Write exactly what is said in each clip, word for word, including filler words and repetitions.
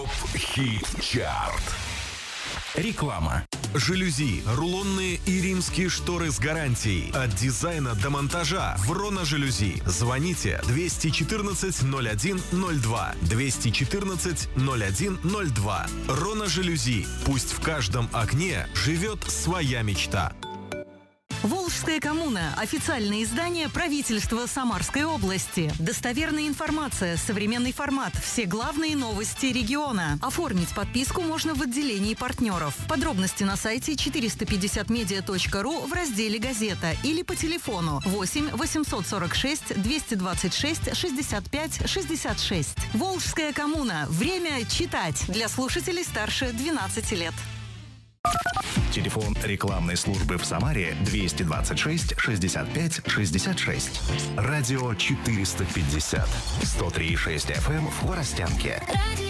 ТОП-ХИТ-ЧАРТ. Реклама. Жалюзи, рулонные и римские шторы с гарантией. От дизайна до монтажа. Врона жалюзи. Звоните двести четырнадцать ноль один ноль два. двести четырнадцать ноль один ноль два. Рона жалюзи. Пусть в каждом окне живет своя мечта. Волжская коммуна – официальное издание правительства Самарской области. Достоверная информация, современный формат, все главные новости региона. Оформить подписку можно в отделении партнеров. Подробности на сайте четыреста пятьдесят медиа точка ру в разделе «Газета» или по телефону восемь восемьсот сорок шесть двести двадцать шесть шестьдесят пять шестьдесят шесть. Волжская коммуна. Время читать для слушателей старше двенадцати лет. Телефон рекламной службы в Самаре двести двадцать шесть шестьдесят пять шестьдесят шесть. Радио четыреста пятьдесят. сто три и шесть эф эм в Хворостянке.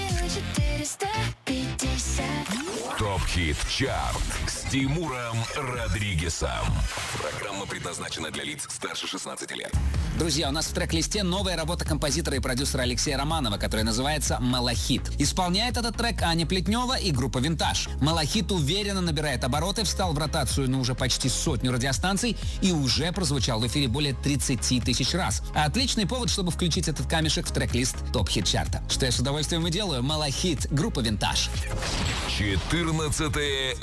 ТОП-ХИТ-ЧАРТ с Тимуром Родригесом. Программа предназначена для лиц старше шестнадцати лет. Друзья, у нас в трек-листе новая работа композитора и продюсера Алексея Романова, которая называется «Малахит». Исполняет этот трек Аня Плетнева и группа «Винтаж». «Малахит» уверенно набирает обороты, встал в ротацию на уже почти сотню радиостанций и уже прозвучал в эфире более тридцати тысяч раз. Отличный повод, чтобы включить этот камешек в трек-лист ТОП-ХИТ-чарта. Что я с удовольствием и делаю. «Малахит», группа «Винтаж». четырнадцатое